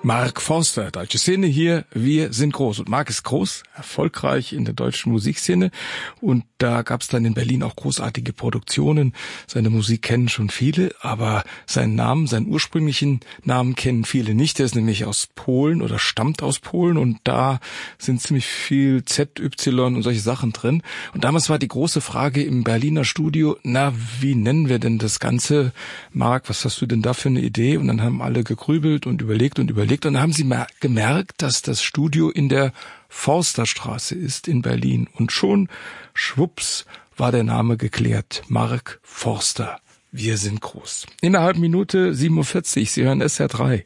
Mark Forster, deutsche Szene hier, wir sind groß. Und Mark ist groß, erfolgreich in der deutschen Musikszene. Und da gab es dann in Berlin auch großartige Produktionen. Seine Musik kennen schon viele, aber seinen Namen, seinen ursprünglichen Namen kennen viele nicht. Er ist nämlich aus Polen oder stammt aus Polen und da sind ziemlich viel ZY und solche Sachen drin. Und damals war die große Frage im Berliner Studio, na, wie nennen wir denn das Ganze? Mark, was hast du denn da für eine Idee? Und dann haben alle gegrübelt und überlegt. Und dann haben sie gemerkt, dass das Studio in der Forsterstraße ist in Berlin. Und schon, schwupps, war der Name geklärt. Mark Forster. Wir sind groß. In einer halben Minute 7:40 Uhr. Sie hören SR3.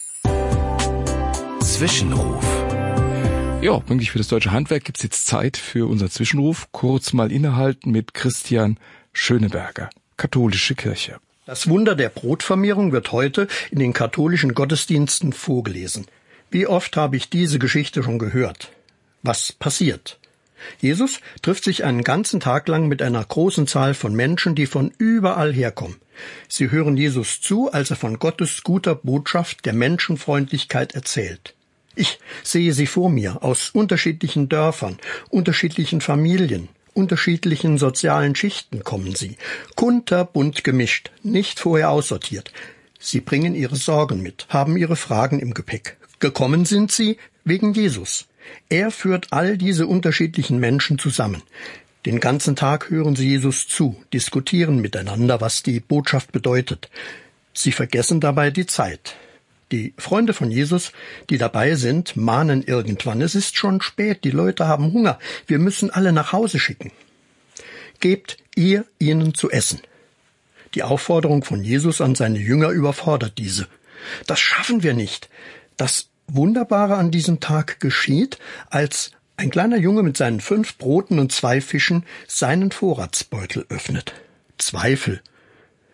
Zwischenruf. Ja, pünktlich für das deutsche Handwerk gibt's jetzt Zeit für unser Zwischenruf. Kurz mal innehalten mit Christian Schöneberger. Katholische Kirche. Das Wunder der Brotvermehrung wird heute in den katholischen Gottesdiensten vorgelesen. Wie oft habe ich diese Geschichte schon gehört? Was passiert? Jesus trifft sich einen ganzen Tag lang mit einer großen Zahl von Menschen, die von überall herkommen. Sie hören Jesus zu, als er von Gottes guter Botschaft der Menschenfreundlichkeit erzählt. Ich sehe sie vor mir, aus unterschiedlichen Dörfern, unterschiedlichen Familien, unterschiedlichen sozialen Schichten kommen sie, kunterbunt gemischt, nicht vorher aussortiert. Sie bringen ihre Sorgen mit, haben ihre Fragen im Gepäck. Gekommen sind sie wegen Jesus. Er führt all diese unterschiedlichen Menschen zusammen. Den ganzen Tag hören sie Jesus zu, diskutieren miteinander, was die Botschaft bedeutet. Sie vergessen dabei die Zeit. Die Freunde von Jesus, die dabei sind, mahnen irgendwann, es ist schon spät, die Leute haben Hunger, wir müssen alle nach Hause schicken. Gebt ihr ihnen zu essen. Die Aufforderung von Jesus an seine Jünger überfordert diese. Das schaffen wir nicht. Das Wunderbare an diesem Tag geschieht, als ein kleiner Junge mit seinen 5 Broten und 2 Fischen seinen Vorratsbeutel öffnet. Zweifel